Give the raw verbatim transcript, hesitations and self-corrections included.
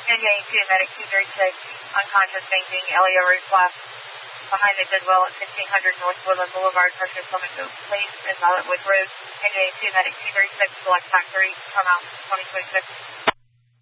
N J two, medic two thirty-six, unconscious, fainting, Elio Route left, behind the Goodwill at fifteen hundred North Woodland Boulevard, pressure stomach go place, and Malletwood Road. N J two, medic two thirty-six, select factory, come out twenty twenty-six.